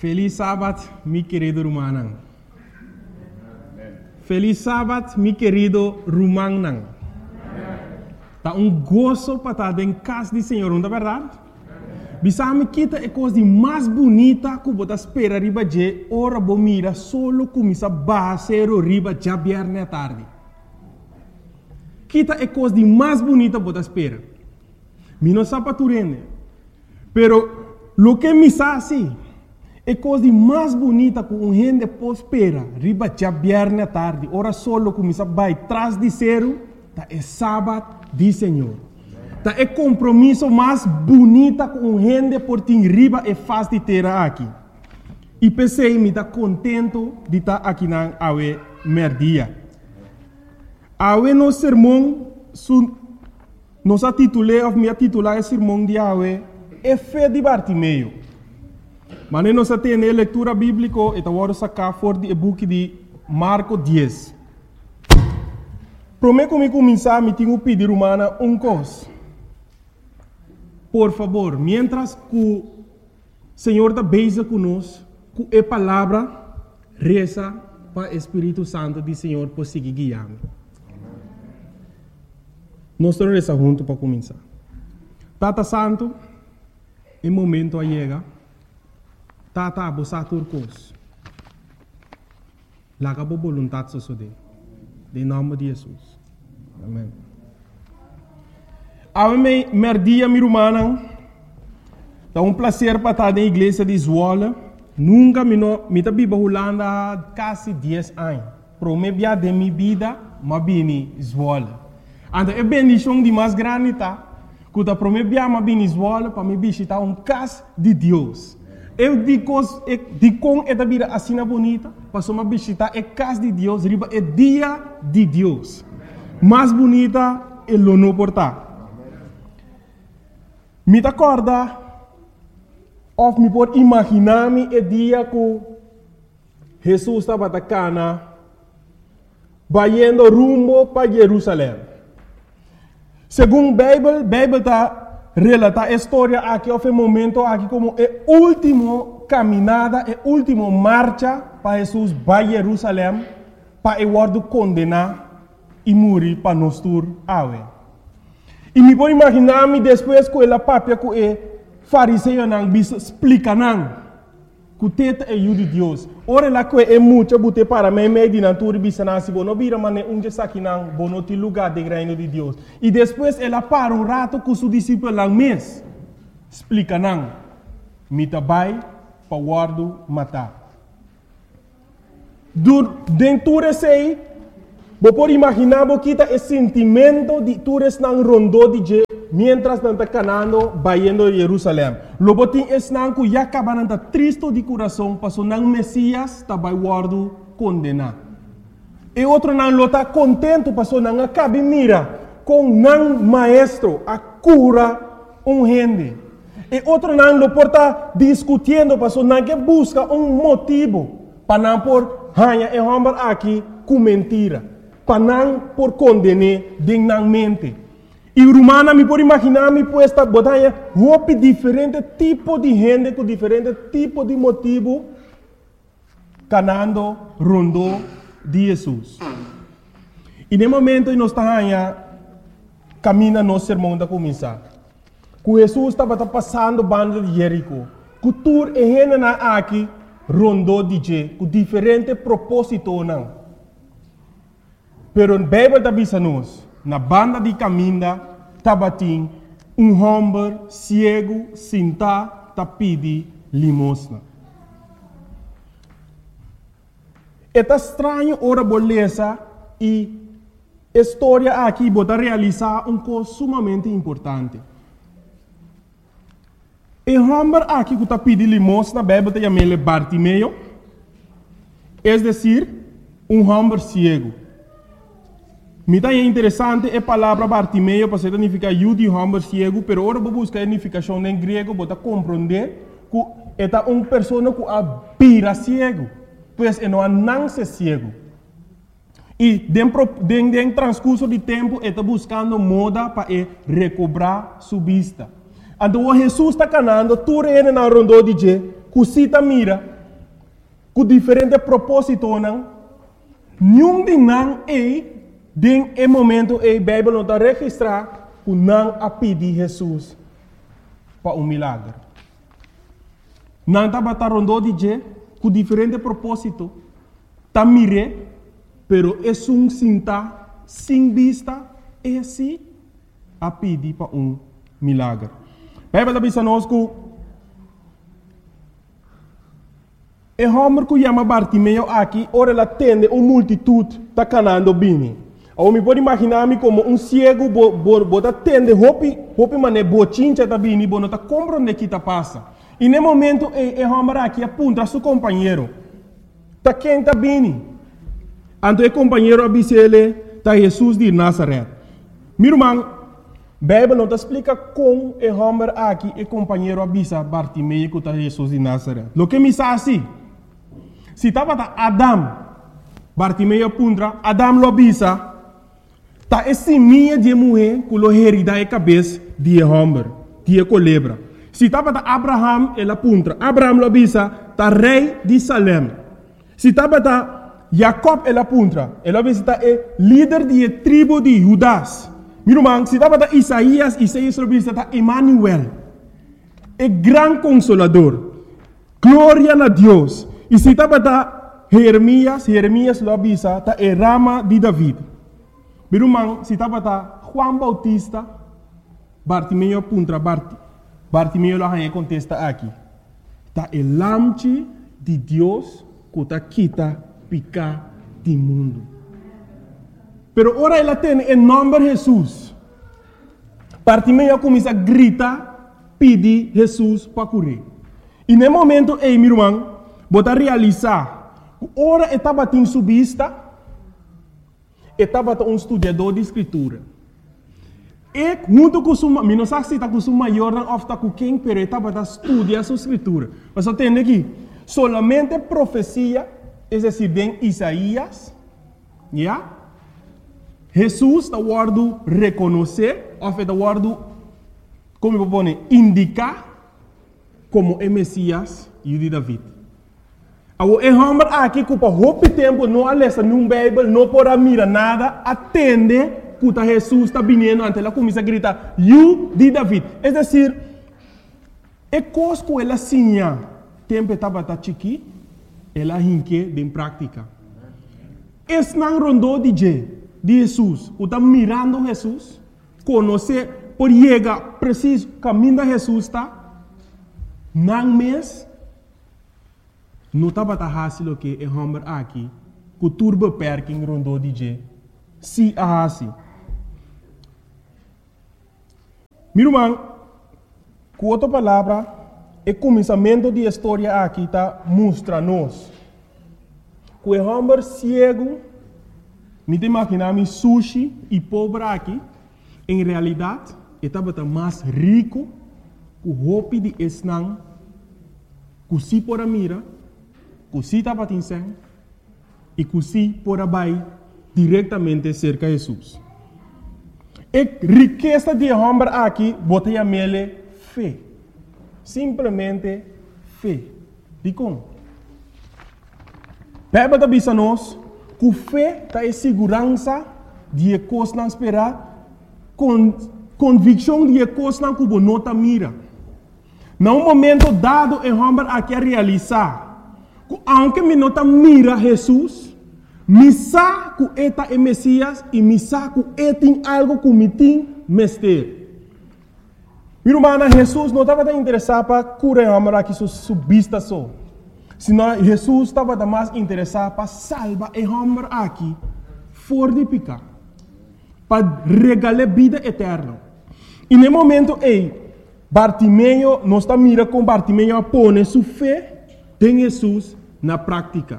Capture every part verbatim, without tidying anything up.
Feliz sábado, mi querido Rumanang. Feliz sábado, mi querido Rumanang. Tá um gozo para estar em casa do Senhor, não é verdade? Bisame kita é coisa mais bonita que você espera riba de ora bo mira solo começa basero riba já viernes à tarde. Kita é coisa mais bonita que você espera. Mi não sabe turene. Pero lo que me sabe é coisa mais bonita que um gente pode esperar riba já viernes à tarde. Ora solo começa vai trás de zero, tá é sábado do Senhor. Tá é compromisso mais bonita com um gente por tim riba e faz de ter aqui. E pensei me tá contento de estar aqui na awe merdia. Awe no sermão su nos titulei of me titular o sermão de awe é fé de Bartimeu. Mas nós temos a leitura bíblica e agora sacar for de book de Marco dez. Prometo me começar me tenho pedir humana um coisa. Por favor, mientras que o Senhor está beija conosco, com a palavra, reza para o Espírito Santo do Senhor por seguir guiando. Nós vamos rezar juntos para começar. Tata Santo, em momento a chega, Tata abosa turcos. Laga por vontade sosode. Em nome de Jesus. Amém. Ame merdia mi rumana. É um prazer para estar na igreja de Zwolle. Nunca me no me tabi bahulanda quase dez anos. Promebia de minha vida, mas bini Zwolle. Anda é bendição de mais grande tá. Quando promebia mas bini Zwolle para me visitar um casa de Deus. Eu digo de com esta vida assim bonita, para me visitar a casa de Deus, riba é dia de Deus. Mais bonita é o não portar. Me acorda, ou me pode imaginar-me o dia que Jesus estava na cana, vai indo rumo para Jerusalém. Segundo a Bíblia, a Bíblia está relata a história aqui, houve um momento aqui como a última caminhada, a última marcha para Jesus para Jerusalém, para o word condenar e morrer para nós tur awe. E me pode imaginar-me depois com a papia com o fariseu não bisa explica não que o teta é o de Deus. Ora lá que é muito bote para mim meio de natura bisa não se bono vira mané um dia aqui não bono te lugar de reino de Deus. E depois ela para um rato com seu discípulo lá mês explica não me tabai para guardo matar. Dur dentro sei você pode imaginar que o sentimento de todos não rondou de je, mientras não está canando, vaindo a Jerusalém. Logo tem esse não que já acaba não está triste de coração, passou não Messias está vai guardo condenar. E outro não está contente, passou não acaba mira com não maestro a cura um gente. E outro não lo porta discutindo, passou não que busca um motivo para não por hanha e homem aqui com mentira. Para não por condenar dignamente. E o romano me pode imaginar me puesta botanha roupa diferente tipo de gente com diferente tipo de motivo canando rondo de Jesus. E no momento que nós estamos caminhando nosso sermão da começar. Que Jesus estava passando banda de Jerico. Que tur e gente na aqui rondo de je com diferente propósito não. Pero a Bíblia está dizendo na banda de caminho, tabatim, um homem cego, sentado, tá pedi limosna. É estranho ora beleza e a história aqui bota realizar um coisa sumamente importante. O homem aqui que tá pedi limosna, a Bíblia está chamando Bartimeu, é decir, um homem cego. Me é interessante a palavra Bartimeu, para significar eu de homem cego, pero agora vou buscar a significação em grego para compreender que é uma pessoa que abira cego, pois é não nasce cego. E dentro do transcurso de tempo, está buscando moda para recobrar sua vista. Então, Jesus está canando, tu reina na rondo de je, cusita mira, com diferente propósito, não? Nenhum de não é, den é momento é, a Bíblia não está registrar, que não a pedir Jesus para um milagre. Não está batendo rondou de je, com diferente propósito, está mire, pero é um sinta, sem vista, é assim, a pedir para um milagre. A Bíblia diz a nós que e homem que chama Bartimeu aqui, ora ela tende uma multitude está canando bem. Eu me pode imaginar-me como um cego, bota tende, hopi, hopi mané, bochincha tá bem, bo não tá compreendendo que tá passa. E no momento, e homem aqui aponta seu companheiro, tá quem tá bem. Então o companheiro avisa ele, tá Jesus de Nazaré. Meu irmão, a Bíblia não te explica como o homem aqui, o companheiro avisa Bartimeu que tá Jesus de Nazaré. Lo que me diz assim, se estava Adam, Bartimeu apunta, Adam lo avisa, tá esse minha de mulher que lo herida a cabeça de homem, de culebra. Se estava Abraham, ele apunta, Abraham lo avisa, tá rei de Salem. Se estava Jacob, ele apunta, ele avisa, tá é líder de tribo de Judas. Meu irmão, se estava Isaías, Isaías lo avisa, tá Emmanuel, é grande consolador, glória a Deus. E se estava Jeremias, Jeremias lo avisa, tá é rama de David. Meu irmão, se estava Juan Bautista, Bartimeu apunta, Bart, Bartimeu lo arranha contesta aqui. Tá é lamche de Deus que tá quita picar do mundo. Pero ora ela tem em nome de Jesus. Bartimeu começa a gritar, pedir Jesus para curar. E no momento, ei, meu irmão, bota realizar, ora estava em subista, estava um estudador de escritura. E junto com sua, não sei se está com sua maior, não está com quem, pero estava a estudar a sua escritura. Mas eu tenho aqui, solamente profecia, é decir, em Isaías, já? Jesus está guardando reconhecer, ou está guardando, como eu vou indicar, como é Messias e de David. O homem aqui que por muito tempo não lê num Bíblia, não pode mirar nada, atende que Jesus está vindo, ante ela começa a gritar, "You de David". É decir, é coisa que ela sinha, tempo estava chiqui, ela hinque em prática. Esse não rondou de Jesus, que está mirando Jesus, conhecer, por chegar preciso caminho de Jesus está, não mês, não estava fácil que é homem aqui, que turba perking rondou de G. Se a assim. Meu irmão, com outra palavra, o começamento da história aqui está mostra-nos que o homem cego, me imaginar sushi e pobre aqui, em realidade, estava mais rico que o roupa de esnang, que se por a mira, que se estava tinseng, e que se por a bai diretamente cerca de Jesus. A riqueza de homem aqui, botei a mele fé. Simplesmente fé. De como? Bíblia está dizendo nós que fé está em segurança de coisas não esperar, com convicção de coisas não que não está mira. Num momento dado, o homem aqui a realizar, que aunque me não está mira Jesus, me sabe que ele é Messias e me sabe que ele tem algo que me tem mestre. Meu irmão, Jesus não estava interessado para curar o homem aqui subista só. Senão Jesus estava mais interessado para salvar o homem aqui fora de pecar, para regalar vida eterna. E no momento aí, Bartimeu não está mirando com Bartimeu a pôr sua fé em Jesus na prática.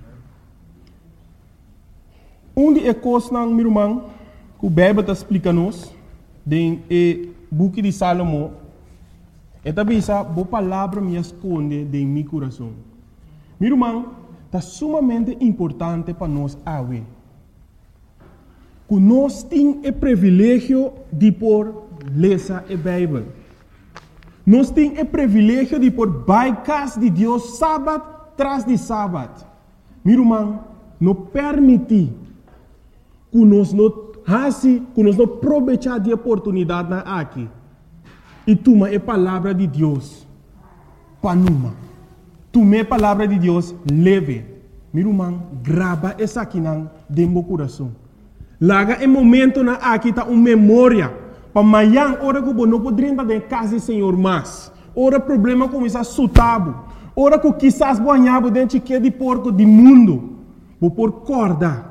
Um de coisas, meu irmão, que o Bíblia está explicando-nos, no book de Salomão, é também essa boa palavra me esconde em meu coração. Meu irmão, está sumamente importante para nós ver que nós temos o privilégio de por ler a Bíblia. Nós temos o privilégio de por bypass de Deus sábado tras de sábado. Meu irmão, não permite que nós não façam, que nós não aproveitar de oportunidade na aqui. E toma a palavra de Deus para numa. Toma a palavra de Deus leve. Meu irmão, grava essa aqui dentro do coração. Laga em momento na aqui está uma memória. Para amanhã, hora que você não pode entrar em casa do Senhor mais. Ora problema começa a sutabo. Ora que quizás banhava dentro de porco do mundo. Vou por corda.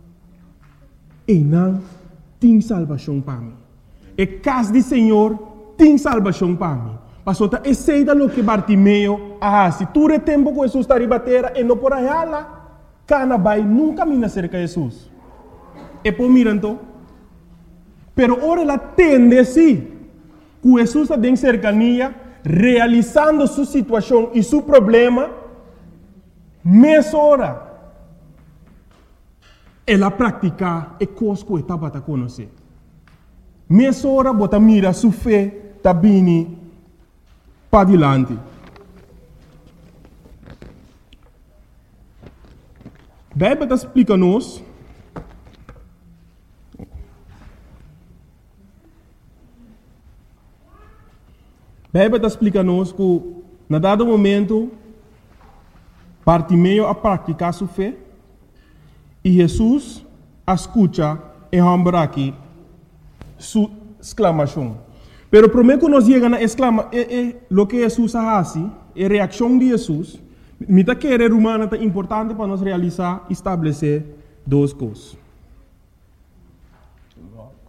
E não tem salvação para mim. E casa do Senhor tem salvação para mim. Passou a aceita o que Bartimeu ah, se tu é tempo que Jesus está ribatera e não por aí lá, cana vai nunca mina cerca de Jesus. E por miranto, pero ora ela tende sim, que Jesus está em cercania, realizando sua situação e seu problema, mês hora, ela pratica e coisa que estava a conhecer. Mês hora, bota mira sua fé, está bem para adiante. A Bíblia explica-nos a Bíblia explica-nos que, na dado momento, Bartimeu a praticar sua fé e Jesus a escuta e lembra aqui sua exclamação. Pero primeiro que nós chegamos a exclamar, é, é, o que Jesus faz, a reação de Jesus, me está querendo humana é importante para nós realizar e estabelecer duas coisas.